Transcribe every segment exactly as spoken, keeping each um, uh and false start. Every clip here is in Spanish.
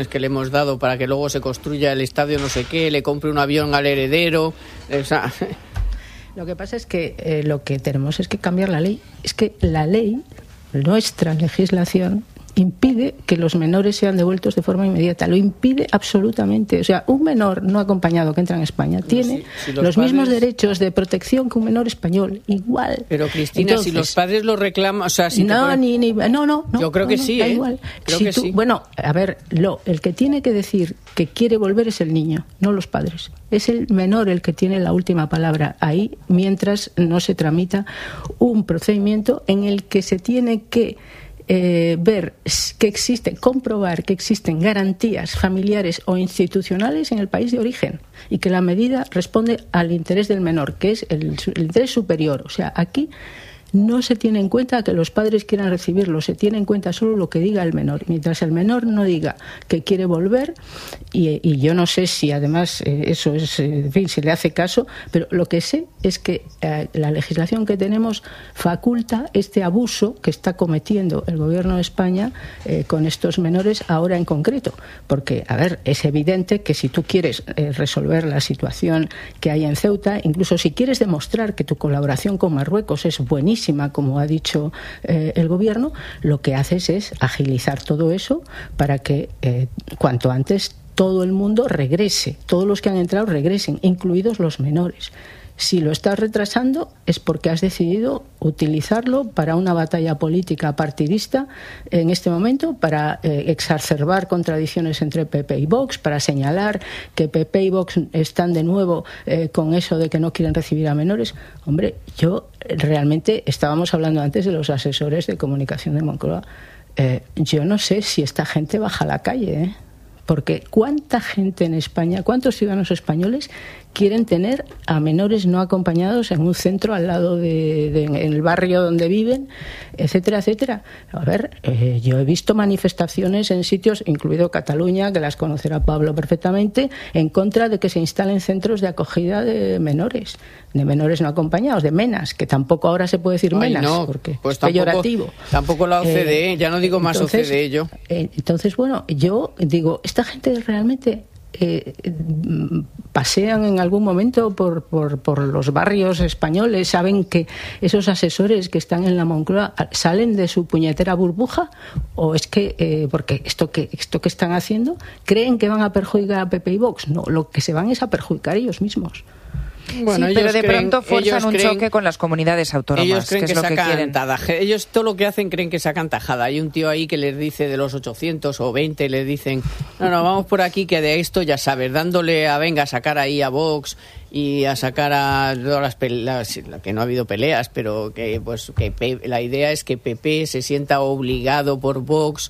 que le hemos dado para que luego se construya el estadio no sé qué, le compre un avión al heredero. O sea... Lo que pasa es que eh, lo que tenemos es que cambiar la ley. Es que la ley, nuestra legislación, impide que los menores sean devueltos de forma inmediata. Lo impide absolutamente. O sea, un menor no acompañado que entra en España tiene si, si los, los padres... mismos derechos de protección que un menor español. Igual. Pero, Cristina, Entonces, si los padres lo reclaman... O sea, si no, ponen... ni, ni, no, no, no. Yo creo que no, sí, da ¿eh? igual. Creo si que tú, sí. Bueno, a ver, lo, el que tiene que decir que quiere volver es el niño, no los padres. Es el menor el que tiene la última palabra ahí, mientras no se tramita un procedimiento en el que se tiene que Eh, ver que existe, comprobar que existen garantías familiares o institucionales en el país de origen y que la medida responde al interés del menor, que es el, el interés superior. O sea, aquí no se tiene en cuenta que los padres quieran recibirlo, se tiene en cuenta solo lo que diga el menor. Mientras el menor no diga que quiere volver, y, y yo no sé si además eh, eso es, eh, en fin, se le hace caso, pero lo que sé es que eh, la legislación que tenemos faculta este abuso que está cometiendo el Gobierno de España eh, con estos menores ahora en concreto. Porque, a ver, es evidente que si tú quieres eh, resolver la situación que hay en Ceuta, incluso si quieres demostrar que tu colaboración con Marruecos es buenísima, como ha dicho eh, el Gobierno, lo que haces es agilizar todo eso para que eh, cuanto antes todo el mundo regrese, todos los que han entrado regresen, incluidos los menores. Si lo estás retrasando es porque has decidido utilizarlo para una batalla política partidista en este momento, para eh, exacerbar contradicciones entre P P y Vox, para señalar que P P y Vox están de nuevo eh, con eso de que no quieren recibir a menores. Hombre, yo realmente, estábamos hablando antes de los asesores de comunicación de Moncloa, eh, yo no sé si esta gente baja a la calle, ¿eh? Porque ¿cuánta gente en España, cuántos ciudadanos españoles quieren tener a menores no acompañados en un centro al lado de, de en el barrio donde viven, etcétera, etcétera? A ver, eh, yo he visto manifestaciones en sitios, incluido Cataluña, que las conocerá Pablo perfectamente, en contra de que se instalen centros de acogida de menores, de menores no acompañados, de menas, que tampoco ahora se puede decir Ay, menas, no, porque pues es tampoco, peyorativo. Tampoco la O C D E, eh, ya no digo más entonces, O C D E yo. Eh, entonces, bueno, yo digo, esta gente realmente eh, pasean en algún momento por, por, por los barrios españoles, saben que esos asesores que están en la Moncloa salen de su puñetera burbuja, o es que, eh, porque esto que, esto que están haciendo, creen que van a perjudicar a P P y Vox. No, lo que se van es a perjudicar ellos mismos. Bueno, sí, pero de creen, pronto fuerzan un creen, choque con las comunidades autónomas. Ellos creen que, que, es lo sacan que quieren. Tajada. Ellos todo lo que hacen creen que sacan tajada. Hay un tío ahí que les dice de los ochocientos o veinte, les dicen, no, no, vamos por aquí que de esto ya sabes, dándole a, venga, a sacar ahí a Vox y a sacar a todas las peleas, que no ha habido peleas, pero que pues que P, la idea es que P P se sienta obligado por Vox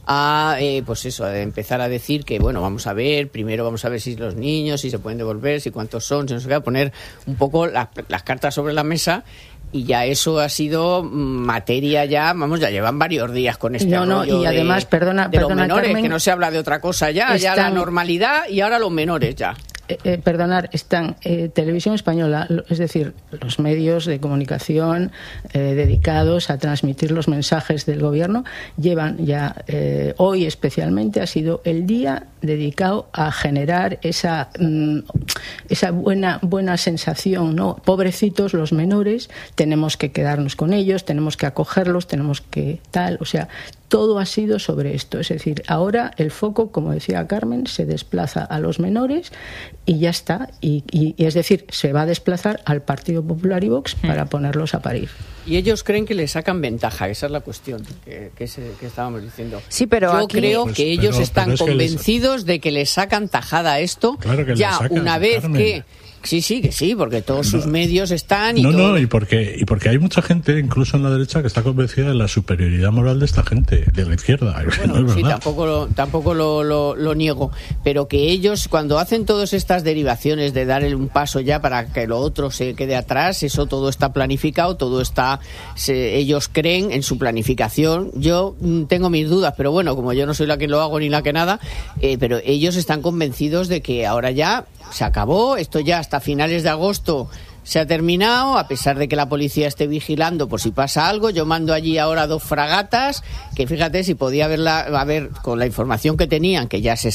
a, eh, pues eso, a empezar a decir que, bueno, vamos a ver, primero vamos a ver si los niños, si se pueden devolver, si cuántos son, si no se puede poner un poco la, las cartas sobre la mesa. Y ya eso ha sido materia ya, vamos, ya llevan varios días con este no, no, rollo y además, de, perdona, de perdona, los menores, Carmen, que no se habla de otra cosa ya, están, ya la normalidad y ahora los menores ya. Eh, eh, perdonar, están eh, Televisión Española, es decir, los medios de comunicación eh, dedicados a transmitir los mensajes del Gobierno, llevan ya, eh, hoy especialmente, ha sido el día dedicado a generar esa, mm, esa buena, buena sensación, ¿no? Pobrecitos los menores, tenemos que quedarnos con ellos, tenemos que acogerlos, tenemos que tal, o sea, todo ha sido sobre esto. Es decir, ahora el foco, como decía Carmen, se desplaza a los menores y ya está. Y, y, y es decir, se va a desplazar al Partido Popular y Vox para ponerlos a parir. Y ellos creen que le sacan ventaja, esa es la cuestión que, que, se, que estábamos diciendo. Sí, pero yo aquí... creo pues, que ellos pero, están pero es convencidos les... de que le sacan tajada a esto. Claro que ya le sacan, una vez Carmen. que Sí, sí, que sí, porque todos sus no, medios están y No, todo. no, y porque, y porque hay mucha gente, incluso en la derecha, que está convencida de la superioridad moral de esta gente, de la izquierda. Bueno, no es sí, verdad. tampoco, lo, tampoco lo, lo, lo niego, pero que ellos, cuando hacen todas estas derivaciones de dar un paso ya para que lo otro se quede atrás, eso todo está planificado, todo está, se, ellos creen en su planificación. Yo mm, tengo mis dudas, pero bueno, como yo no soy la que lo hago ni la que nada, eh, pero ellos están convencidos de que ahora ya se acabó, esto ya hasta finales de agosto se ha terminado, a pesar de que la policía esté vigilando por si pasa algo. Yo mando allí ahora dos fragatas, que fíjate si podía haberla, a ver, con la información que tenían, que ya se